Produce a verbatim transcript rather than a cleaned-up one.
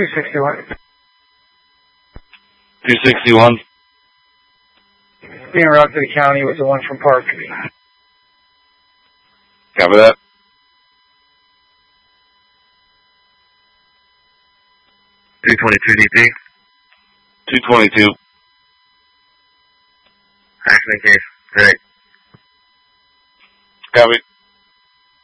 two sixty-one. two sixty-one. Being routed to the county with the one from Park. Copy that. two twenty-two D P. two twenty-two. Accident case. Great. Copy.